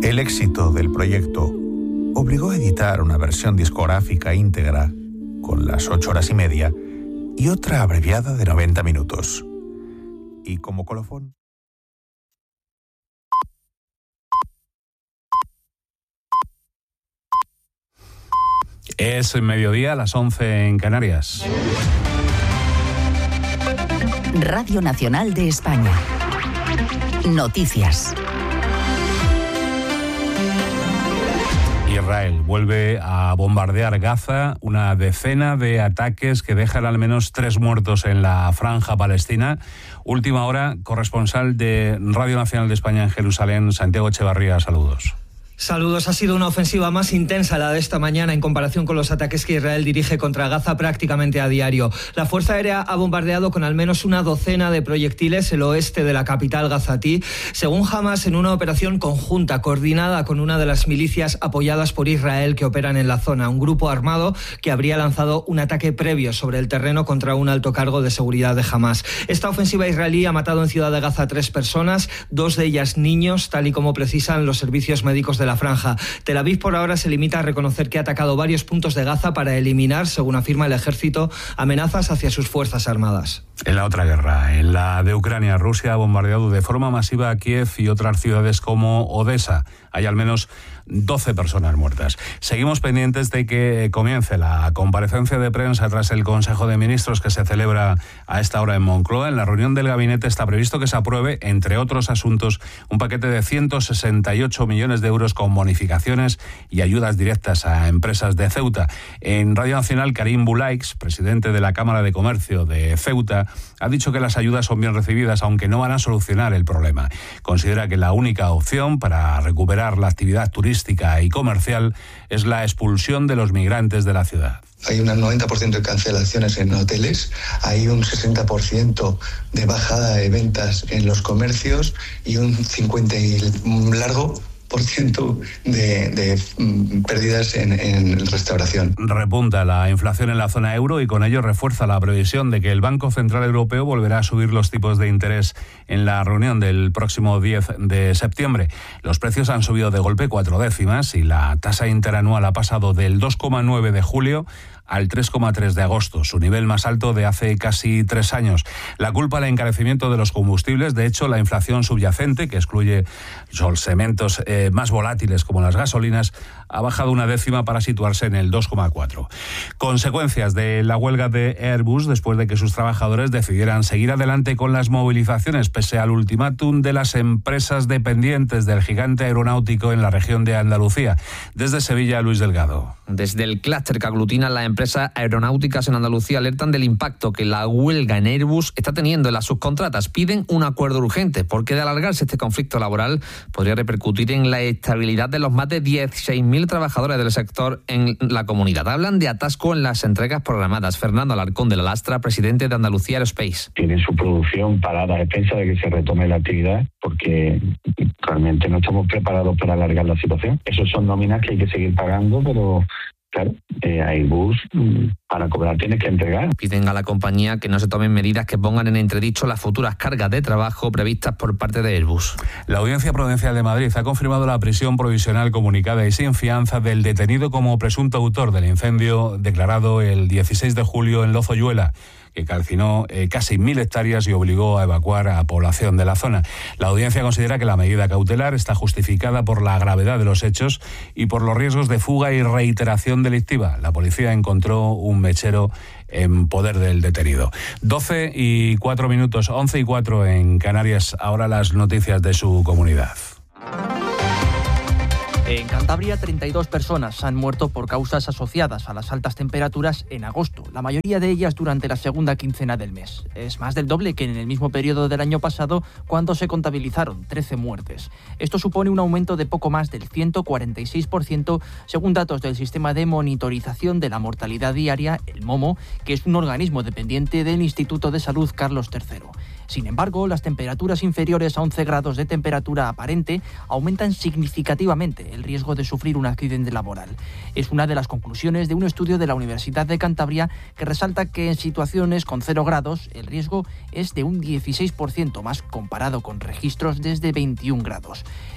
El éxito del proyecto obligó a editar una versión discográfica íntegra con las 8 horas y media y otra abreviada de 90 minutos. Y como colofón... Es mediodía, las 11 en Canarias. Radio Nacional de España. Noticias. Israel vuelve a bombardear Gaza, una decena de ataques que dejan al menos 3 muertos en la franja palestina. Última hora, corresponsal de Radio Nacional de España en Jerusalén, Santiago Echevarría, saludos. Saludos. Ha sido una ofensiva más intensa la de esta mañana en comparación con los ataques que Israel dirige contra Gaza prácticamente a diario. La Fuerza Aérea ha bombardeado con al menos una docena de proyectiles el oeste de la capital gazatí, según Hamas, en una operación conjunta coordinada con una de las milicias apoyadas por Israel que operan en la zona, un grupo armado que habría lanzado un ataque previo sobre el terreno contra un alto cargo de seguridad de Hamas. Esta ofensiva israelí ha matado en Ciudad de Gaza a 3 personas, 2 de ellas niños, tal y como precisan los servicios médicos de la franja. Tel Aviv por ahora se limita a reconocer que ha atacado varios puntos de Gaza para eliminar, según afirma el ejército, amenazas hacia sus fuerzas armadas. En la otra guerra, en la de Ucrania, Rusia ha bombardeado de forma masiva a Kiev y otras ciudades como Odessa. Hay al menos 12 personas muertas. Seguimos pendientes de que comience la comparecencia de prensa tras el Consejo de Ministros que se celebra a esta hora en Moncloa. En la reunión del gabinete está previsto que se apruebe, entre otros asuntos, un paquete de 168 millones de euros con bonificaciones y ayudas directas a empresas de Ceuta. En Radio Nacional, Karim Bulaix, presidente de la Cámara de Comercio de Ceuta, ha dicho que las ayudas son bien recibidas, aunque no van a solucionar el problema. Considera que la única opción para recuperar la actividad turística y comercial es la expulsión de los migrantes de la ciudad. Hay un 90% de cancelaciones en hoteles, hay un 60% de bajada de ventas en los comercios y un 50% y largo de pérdidas en restauración. Repunta la inflación en la zona euro y con ello refuerza la previsión de que el Banco Central Europeo volverá a subir los tipos de interés en la reunión del próximo 10 de septiembre. Los precios han subido de golpe 4 décimas y la tasa interanual ha pasado del 2,9 de julio al 3,3 de agosto, su nivel más alto de hace casi 3 años. La culpa al encarecimiento de los combustibles. De hecho, la inflación subyacente, que excluye los elementos más volátiles como las gasolinas, ha bajado 1 décima para situarse en el 2,4. Consecuencias de la huelga de Airbus después de que sus trabajadores decidieran seguir adelante con las movilizaciones pese al ultimátum de las empresas dependientes del gigante aeronáutico en la región de Andalucía. Desde Sevilla, Luis Delgado. Desde el clúster que aglutina las empresas aeronáuticas en Andalucía alertan del impacto que la huelga en Airbus está teniendo en las subcontratas. Piden un acuerdo urgente porque de alargarse este conflicto laboral podría repercutir en la estabilidad de los más de 16.000 trabajadores del sector en la comunidad. Hablan de atasco en las entregas programadas. Fernando Alarcón de la Lastra, presidente de Andalucía Aerospace. Tienen su producción parada a expensas de que se retome la actividad porque realmente no estamos preparados para alargar la situación. Esos son nóminas que hay que seguir pagando, pero claro, Airbus para cobrar tiene que entregar. Piden a la compañía que no se tomen medidas que pongan en entredicho las futuras cargas de trabajo previstas por parte de Airbus. La Audiencia Provincial de Madrid ha confirmado la prisión provisional comunicada y sin fianza del detenido como presunto autor del incendio declarado el 16 de julio en Lozoyuela, que calcinó casi 1.000 hectáreas y obligó a evacuar a población de la zona. La audiencia considera que la medida cautelar está justificada por la gravedad de los hechos y por los riesgos de fuga y reiteración delictiva. La policía encontró un mechero en poder del detenido. 12:04 minutos, 11:04 en Canarias. Ahora las noticias de su comunidad. En Cantabria, 32 personas han muerto por causas asociadas a las altas temperaturas en agosto, la mayoría de ellas durante la segunda quincena del mes. Es más del doble que en el mismo periodo del año pasado, cuando se contabilizaron 13 muertes. Esto supone un aumento de poco más del 146%, según datos del Sistema de Monitorización de la Mortalidad Diaria, el MOMO, que es un organismo dependiente del Instituto de Salud Carlos III. Sin embargo, las temperaturas inferiores a 11 grados de temperatura aparente aumentan significativamente el riesgo de sufrir un accidente laboral. Es una de las conclusiones de un estudio de la Universidad de Cantabria que resalta que en situaciones con 0 grados el riesgo es de un 16% más comparado con registros desde 21 grados.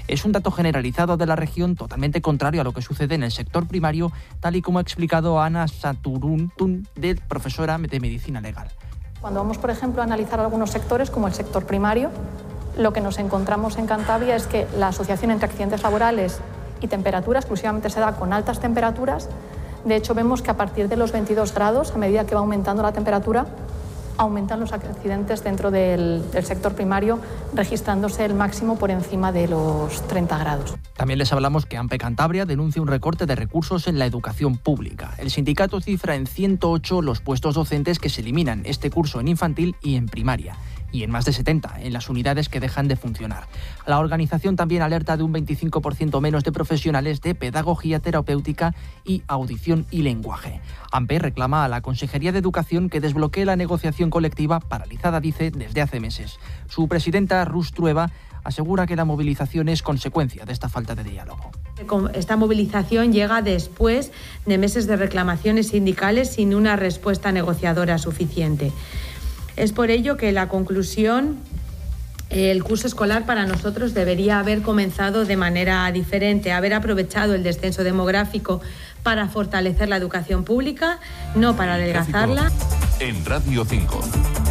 Es un dato generalizado de la región, totalmente contrario a lo que sucede en el sector primario, tal y como ha explicado Ana Saturuntun, profesora de Medicina Legal. Cuando vamos, por ejemplo, a analizar algunos sectores, como el sector primario, lo que nos encontramos en Cantabria es que la asociación entre accidentes laborales y temperatura exclusivamente se da con altas temperaturas. De hecho, vemos que a partir de los 22 grados, a medida que va aumentando la temperatura, aumentan los accidentes dentro del sector primario, registrándose el máximo por encima de los 30 grados. También les hablamos que AMPE Cantabria denuncia un recorte de recursos en la educación pública. El sindicato cifra en 108 los puestos docentes que se eliminan este curso en infantil y en primaria, y en más de 70 en las unidades que dejan de funcionar. La organización también alerta de un 25% menos de profesionales de pedagogía terapéutica y audición y lenguaje. AMPE reclama a la Consejería de Educación que desbloquee la negociación colectiva paralizada, dice, desde hace meses. Su presidenta, Rus Trueba, asegura que la movilización es consecuencia de esta falta de diálogo. Esta movilización llega después de meses de reclamaciones sindicales sin una respuesta negociadora suficiente. Es por ello que la conclusión, el curso escolar para nosotros debería haber comenzado de manera diferente, haber aprovechado el descenso demográfico para fortalecer la educación pública, no para adelgazarla. En Radio 5.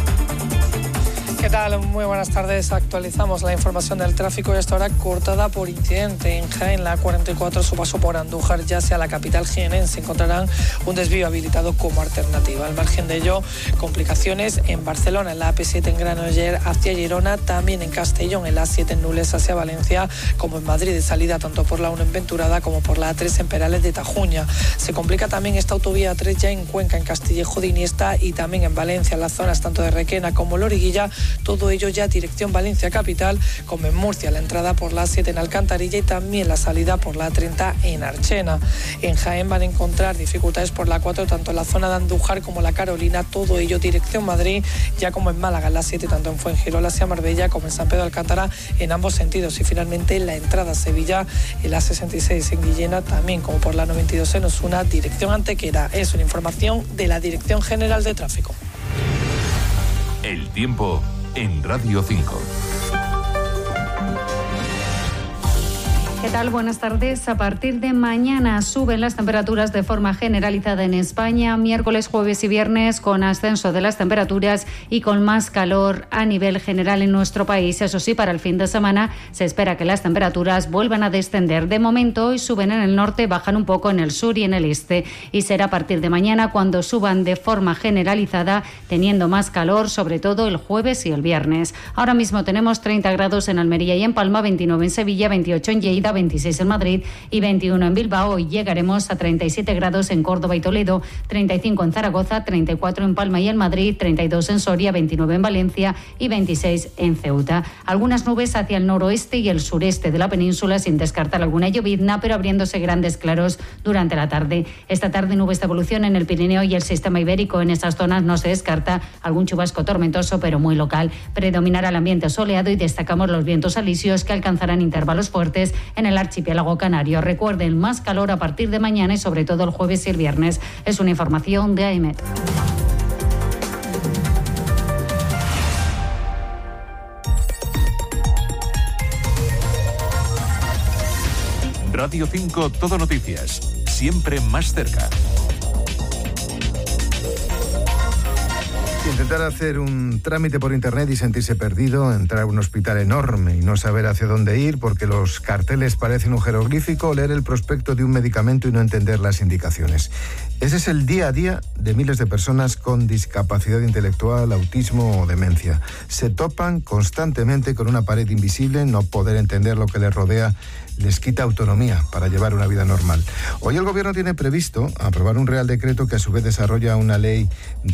¿Qué tal? Muy buenas tardes. Actualizamos la información del tráfico y esta hora cortada por incidente en Jaén. La 44, su paso por Andújar ya hacia la capital jienense. Encontrarán un desvío habilitado como alternativa. Al margen de ello, complicaciones en Barcelona, en la AP7 en Granollers hacia Girona, también en Castellón, en la A7 en Nules hacia Valencia, como en Madrid, de salida tanto por la 1 en Venturada como por la A3 en Perales de Tajuña. Se complica también esta autovía 3 ya en Cuenca, en Castillejo de Iniesta y también en Valencia, en las zonas tanto de Requena como Loriguilla. Todo ello ya dirección Valencia Capital, como en Murcia, la entrada por la A7 en Alcantarilla y también la salida por la A30 en Archena. En Jaén van a encontrar dificultades por la 4, tanto en la zona de Andújar como la Carolina, todo ello dirección Madrid, ya como en Málaga, en la 7, tanto en Fuengirola hacia Marbella como en San Pedro de Alcántara, en ambos sentidos. Y finalmente la entrada a Sevilla, en la 66 en Guillena, también como por la 92 en Osuna, dirección Antequera. Es una información de la Dirección General de Tráfico. El tiempo en Radio 5. ¿Qué tal? Buenas tardes. A partir de mañana suben las temperaturas de forma generalizada en España. Miércoles, jueves y viernes con ascenso de las temperaturas y con más calor a nivel general en nuestro país. Eso sí, para el fin de semana se espera que las temperaturas vuelvan a descender. De momento, hoy suben en el norte, bajan un poco en el sur y en el este. Y será a partir de mañana cuando suban de forma generalizada, teniendo más calor, sobre todo el jueves y el viernes. Ahora mismo tenemos 30 grados en Almería y en Palma, 29 en Sevilla, 28 en Lleida, 26 en Madrid y 21 en Bilbao. Hoy llegaremos a 37 grados en Córdoba y Toledo, 35 en Zaragoza, 34 en Palma y en Madrid, 32 en Soria, 29 en Valencia y 26 en Ceuta. Algunas nubes hacia el noroeste y el sureste de la península, sin descartar alguna llovizna, pero abriéndose grandes claros durante la tarde. Esta tarde nubes de evolución en el Pirineo y el sistema ibérico. En esas zonas no se descarta algún chubasco tormentoso, pero muy local. Predominará el ambiente soleado y destacamos los vientos alisios que alcanzarán intervalos fuertes en el archipiélago canario. Recuerden, más calor a partir de mañana y sobre todo el jueves y el viernes. Es una información de AEMET. Radio 5 Todo Noticias, siempre más cerca. Intentar hacer un trámite por internet y sentirse perdido, entrar a un hospital enorme y no saber hacia dónde ir porque los carteles parecen un jeroglífico, o leer el prospecto de un medicamento y no entender las indicaciones. Ese es el día a día de miles de personas con discapacidad intelectual, autismo o demencia. Se topan constantemente con una pared invisible, no poder entender lo que les rodea les quita autonomía para llevar una vida normal. Hoy el Gobierno tiene previsto aprobar un Real Decreto que a su vez desarrolla una ley